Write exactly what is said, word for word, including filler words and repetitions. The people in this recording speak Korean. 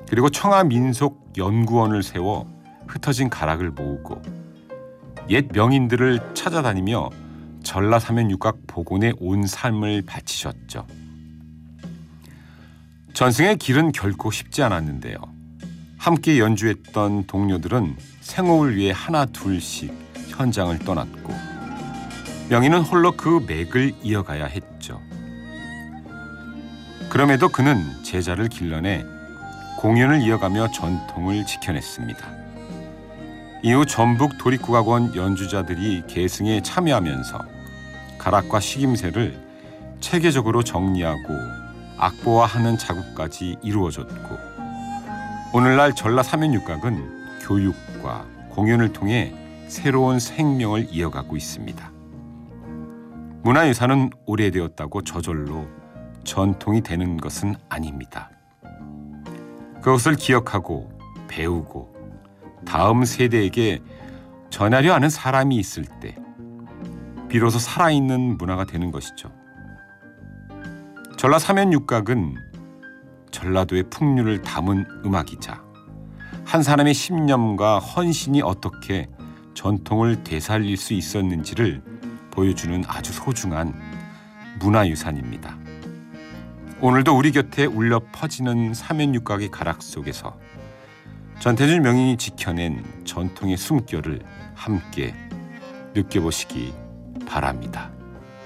그리고 청아민속연구원을 세워 흩어진 가락을 모으고 옛 명인들을 찾아다니며 전라사면육각 복원에 온 삶을 바치셨죠. 전승의 길은 결코 쉽지 않았는데요. 함께 연주했던 동료들은 생업을 위해 하나 둘씩 현장을 떠났고 명인은 홀로 그 맥을 이어가야 했죠. 그럼에도 그는 제자를 길러내 공연을 이어가며 전통을 지켜냈습니다. 이후 전북 도립국악원 연주자들이 계승에 참여하면서 가락과 식임새를 체계적으로 정리하고 악보화하는 작업까지 이루어졌고 오늘날 전라사면육각은 교육과 공연을 통해 새로운 생명을 이어가고 있습니다. 문화유산은 오래되었다고 저절로 전통이 되는 것은 아닙니다. 그것을 기억하고 배우고 다음 세대에게 전하려 하는 사람이 있을 때 비로소 살아있는 문화가 되는 것이죠. 전라사면육각은 전라도의 풍류를 담은 음악이자 한 사람의 신념과 헌신이 어떻게 전통을 되살릴 수 있었는지를 보여주는 아주 소중한 문화유산입니다. 오늘도 우리 곁에 울려 퍼지는 사면육각의 가락 속에서 전태준 명인이 지켜낸 전통의 숨결을 함께 느껴보시기 바랍니다.